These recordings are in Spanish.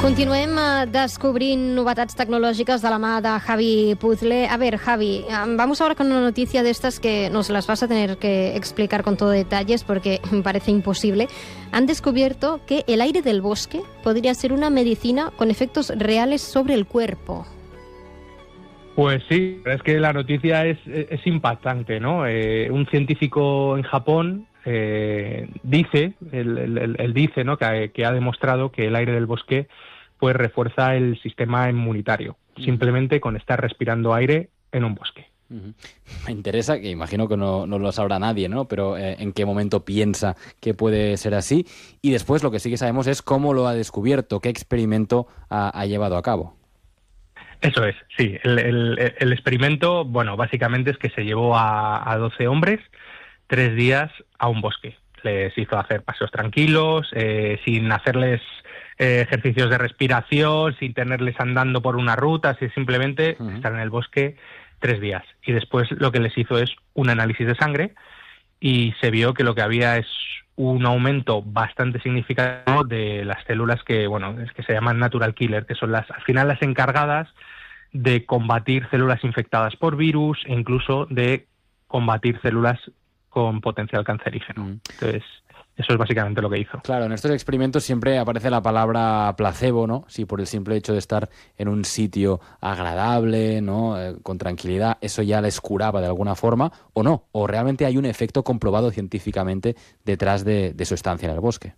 Continuem descobrint novetats tecnológicas de la mà de Javi Puzzle. A ver, Javi, vamos ahora con una noticia de estas que nos las vas a tener que explicar con todo detalles porque me parece imposible. Han descubierto que el aire del bosque podría ser una medicina con efectos reales sobre el cuerpo. Pues sí, es que la noticia es impactante, ¿no? Un científico en Japón dice, él dice, ¿no? que ha demostrado que el aire del bosque pues refuerza el sistema inmunitario, simplemente con estar respirando aire en un bosque. Me interesa, que imagino que no lo sabrá nadie, ¿no? Pero en qué momento piensa que puede ser así. Y después lo que sí que sabemos es cómo lo ha descubierto, qué experimento ha llevado a cabo. Eso es, sí. El experimento, bueno, básicamente es que se llevó a 12 hombres 3 días a un bosque. Les hizo hacer paseos tranquilos, sin hacerles ejercicios de respiración, sin tenerles andando por una ruta, simplemente estar en el bosque 3 días. Y después lo que les hizo es un análisis de sangre y se vio que lo que había es un aumento bastante significativo de las células que se llaman natural killer, que son al final las encargadas de combatir células infectadas por virus e incluso de combatir células con potencial cancerígeno. Entonces, eso es básicamente lo que hizo. Claro, en estos experimentos siempre aparece la palabra placebo, ¿no? Si por el simple hecho de estar en un sitio agradable, ¿no? Con tranquilidad, eso ya les curaba de alguna forma, o no, o realmente hay un efecto comprobado científicamente detrás de su estancia en el bosque.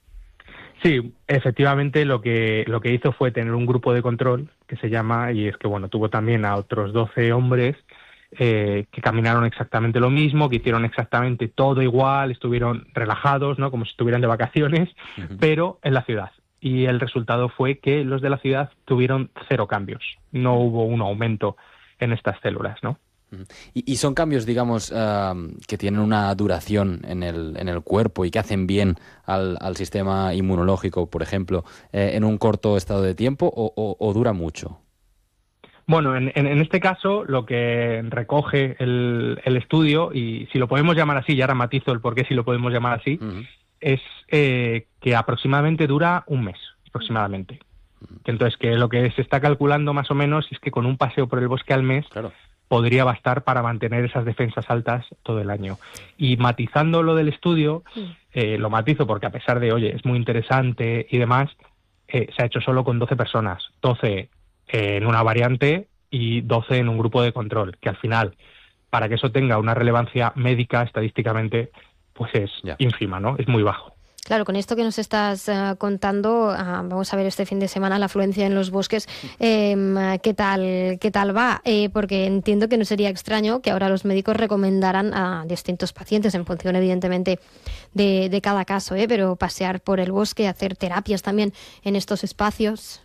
Sí, efectivamente lo que hizo fue tener un grupo de control que se llama, y es que tuvo también a otros 12 hombres que caminaron exactamente lo mismo, que hicieron exactamente todo igual, estuvieron relajados, ¿no? Como si estuvieran de vacaciones, pero en la ciudad. Y el resultado fue que los de la ciudad tuvieron 0 cambios. No hubo un aumento en estas células, ¿no? Y son cambios, digamos, que tienen una duración en el cuerpo y que hacen bien al sistema inmunológico, por ejemplo, en un corto estado de tiempo o dura mucho. Bueno, en este caso lo que recoge el estudio, y si lo podemos llamar así, y ahora matizo el por qué si lo podemos llamar así, es que aproximadamente dura un mes, aproximadamente. Entonces, que lo que se está calculando más o menos es que con un paseo por el bosque al mes podría bastar para mantener esas defensas altas todo el año. Y matizando lo del estudio, lo matizo porque a pesar de, es muy interesante y demás, se ha hecho solo con 12 personas, 12 en una variante y 12 en un grupo de control, que al final, para que eso tenga una relevancia médica estadísticamente, pues es ínfima, ¿no? Es muy bajo. Claro, con esto que nos estás contando, vamos a ver este fin de semana la afluencia en los bosques, ¿qué tal va? Porque entiendo que no sería extraño que ahora los médicos recomendaran a distintos pacientes, en función evidentemente de cada caso, pero pasear por el bosque, hacer terapias también en estos espacios.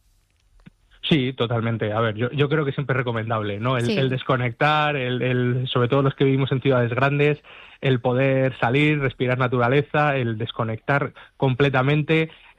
Sí, totalmente. A ver, yo creo que siempre es recomendable, ¿no? El desconectar, sobre todo los que vivimos en ciudades grandes, el poder salir, respirar naturaleza, el desconectar completamente,